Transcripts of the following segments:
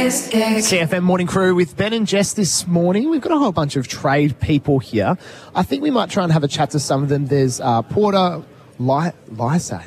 CFM Morning Crew with Ben and Jess this morning. We've got a whole bunch of trade people here. I think we might try and have a chat to some of them. There's Porter Lysart.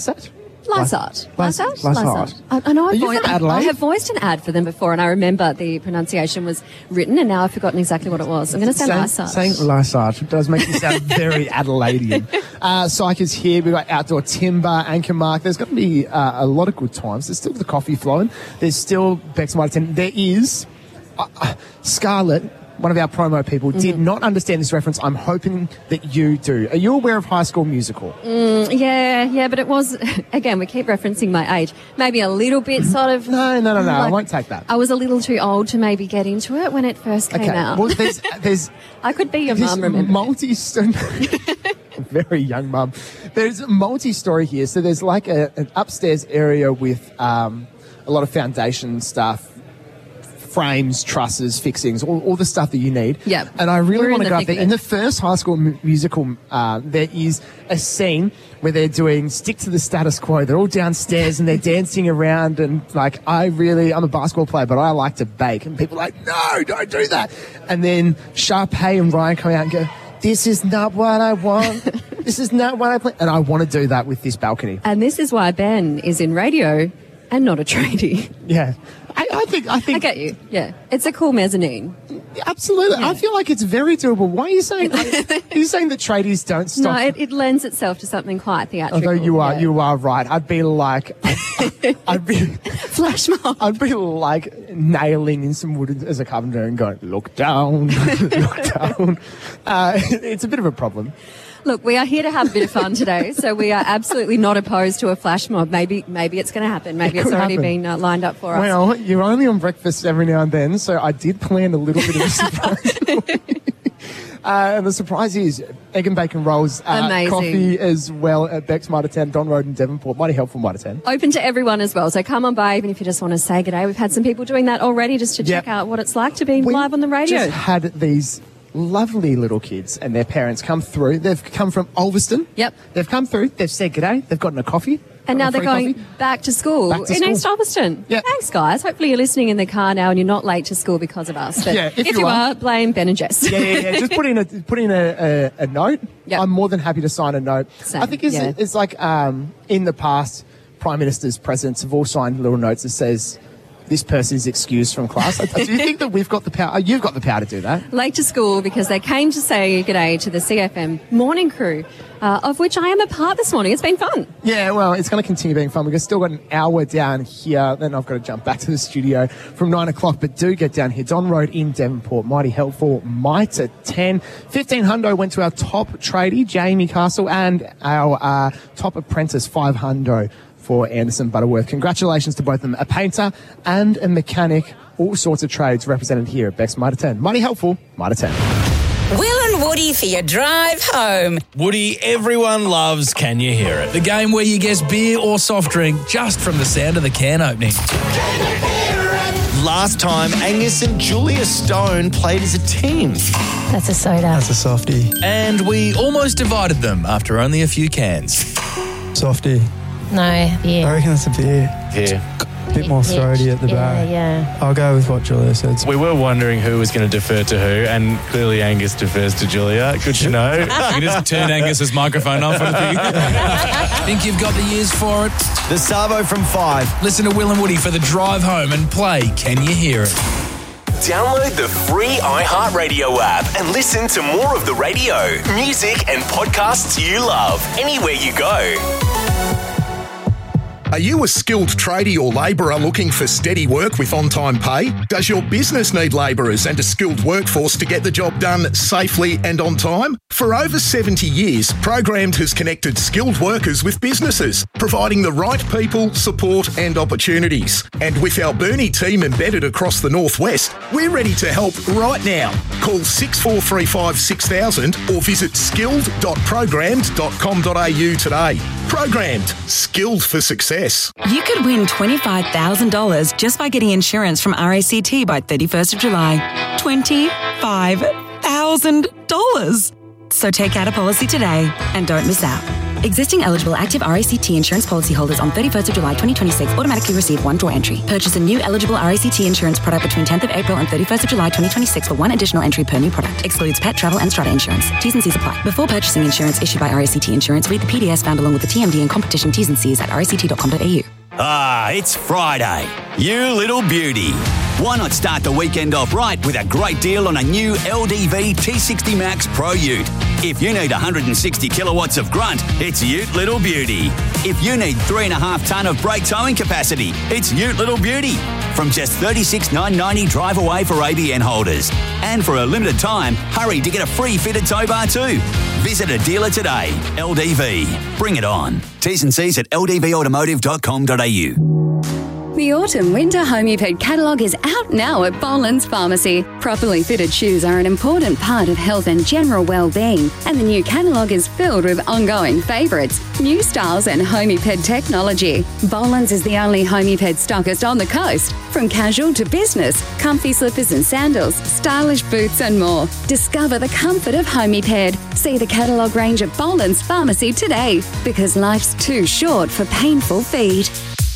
I know Adelaide? I have voiced an ad for them before, and I remember the pronunciation was written, and now I've forgotten exactly what it was. I'm going to say Lysart. Saying Lysart does make you sound very Adelaidean. Psych is here. We've got Outdoor Timber, Anchor Mark. There's going to be a lot of good times. There's still the coffee flowing. There's still Bex Mitre 10. There is Scarlett, one of our promo people, did not understand this reference. I'm hoping that you do. Are you aware of High School Musical? Yeah, but it was, again, we keep referencing my age. Maybe a little bit sort of... No, I won't take that. I was a little too old to maybe get into it when it first came out. Well, there's I could be your mum, remember? Very young mum. There's a multi-story here. So there's like an upstairs area with a lot of foundation stuff, frames, trusses, fixings, all the stuff that you need. Yeah. And I really want to go up there. In the first High School Musical, there is a scene where they're doing Stick to the Status Quo. They're all downstairs and they're dancing around, and like, I'm a basketball player, but I like to bake. And people are like, no, don't do that. And then Sharpay and Ryan come out and go, this is not what I want. This is not what I play. And I want to do that with this balcony. And this is why Ben is in radio and not a tradie. Yeah. I think I get you. Yeah, it's a cool mezzanine. Absolutely, yeah. I feel like it's very doable. Why are you saying? Are you saying that tradies don't stop? No, it lends itself to something quite theatrical. Although you are right. I'd be like, flash mob. I'd be like nailing in some wood as a carpenter and going, look down, look down. It's a bit of a problem. Look, we are here to have a bit of fun today, so we are absolutely not opposed to a flash mob. Maybe it's going to happen. Maybe it's already been lined up for us. Well, you're only on breakfast every now and then, so I did plan a little bit of a surprise. And the surprise is egg and bacon rolls, coffee as well at Bex Mitre 10, Don Road in Devonport. Mighty helpful, Mitre 10. Open to everyone as well, so come on by even if you just want to say good day. We've had some people doing that already just to check out what it's like to be live on the radio. We just had these lovely little kids and their parents come through. They've come from Ulverston. Yep. They've come through. They've said g'day. They've gotten a coffee. And now they're going back to school in East Ulverston. Yep. Thanks, guys. Hopefully you're listening in the car now and you're not late to school because of us. But if you are, blame Ben and Jess. Yeah. Just put in a note. Yep. I'm more than happy to sign a note. Same. I think it's like in the past, prime ministers, presidents have all signed little notes that says, this person is excused from class. Do you think that we've got the power? You've got the power to do that. Late to school because they came to say g'day to the CFM morning crew, of which I am a part this morning. It's been fun. Yeah, well, it's going to continue being fun. We've still got an hour down here. Then I've got to jump back to the studio from 9 o'clock. But do get down here. Don Road in Devonport. Mighty helpful. Mitre 10. 15 hundo went to our top tradie, Jamie Castle, and our top apprentice, 5 hundo. For Anderson Butterworth. Congratulations to both of them. A painter and a mechanic, all sorts of trades represented here at Bex Mitre 10. Mighty helpful, Mitre 10. Will and Woody for your drive home. Woody, everyone loves Can You Hear It? The game where you guess beer or soft drink just from the sound of the can opening. Last time, Angus and Julia Stone played as a team. That's a soda. That's a softie. And we almost divided them after only a few cans. Softie. No, beer. I reckon it's a beer. Yeah. A bit more throaty at the back. Yeah. I'll go with what Julia said. We were wondering who was going to defer to who, and clearly Angus defers to Julia. Good to know. You can just turn Angus's microphone off. Think you've got the years for it? The Savo from 5. Listen to Will and Woody for the drive home and play Can You Hear It? Download the free iHeartRadio app and listen to more of the radio, music and podcasts you love anywhere you go. Are you a skilled tradie or labourer looking for steady work with on-time pay? Does your business need labourers and a skilled workforce to get the job done safely and on time? For over 70 years, Programmed has connected skilled workers with businesses, providing the right people, support and opportunities. And with our Burnie team embedded across the Northwest, we're ready to help right now. Call 6435 6000 or visit skilled.programmed.com.au today. Programmed. Skilled for success. You could win $25,000 just by getting insurance from RACT by 31st of July. $25,000. So take out a policy today and don't miss out. Existing eligible active RACT insurance policyholders on 31st of July 2026 automatically receive one draw entry. Purchase a new eligible RACT insurance product between 10th of April and 31st of July 2026 for one additional entry per new product. Excludes pet, travel and strata insurance. T's and C's apply. Before purchasing insurance issued by RACT Insurance, read the PDS found along with the TMD and competition T's and C's at ract.com.au. Ah, it's Friday. You little beauty. Why not start the weekend off right with a great deal on a new LDV T60 Max Pro Ute? If you need 160 kilowatts of grunt, it's Ute Little Beauty. If you need 3.5 tonne of brake towing capacity, it's Ute Little Beauty. From just $36,990 drive away for ABN holders. And for a limited time, hurry to get a free fitted tow bar too. Visit a dealer today. LDV. Bring it on. T's and C's at ldvautomotive.com.au. The Autumn-Winter Homeped catalogue is out now at Boland's Pharmacy. Properly fitted shoes are an important part of health and general well-being, and the new catalogue is filled with ongoing favourites, new styles and Homeped technology. Boland's is the only Homeped stockist on the coast. From casual to business, comfy slippers and sandals, stylish boots and more. Discover the comfort of Homeped. See the catalogue range at Boland's Pharmacy today, because life's too short for painful feet.